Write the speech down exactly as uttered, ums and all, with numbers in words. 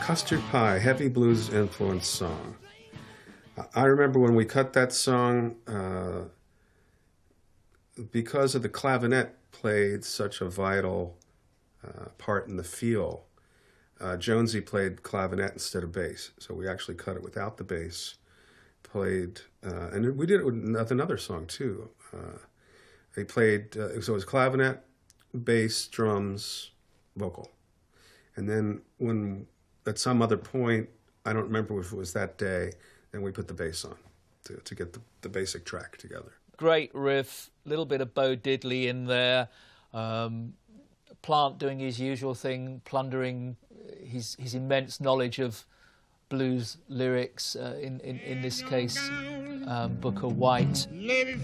Custard Pie, heavy blues influenced song. I remember when we cut that song, uh, because of the clavinet played such a vital uh, part in the feel, uh, Jonesy played clavinet instead of bass. So we actually cut it without the bass, played, uh, and we did it with another song too. Uh, they played, uh, so it was clavinet, bass, drums, vocal. And then when, at some other point, I don't remember if it was that day, then we put the bass on to, to get the, the basic track together. Great riff, a little bit of Bo Diddley in there, um, Plant doing his usual thing, plundering his, his immense knowledge of blues lyrics, uh, in, in, in this case, um, Booker White.